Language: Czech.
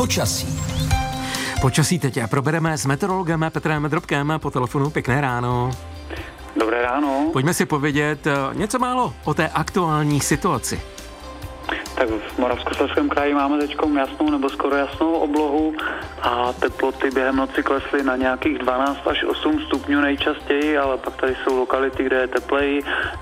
Počasí. Počasí teď probereme s meteorologem Petrem Drobkem po telefonu. Pěkné ráno. Dobré ráno. Pojďme si povědět něco málo o té aktuální situaci. Tak v Moravskoslezském kraji máme teď jasnou nebo skoro jasnou oblohu a teploty během noci klesly na nějakých 12 až 8 stupňů nejčastěji, ale pak tady jsou lokality, kde je tepleji.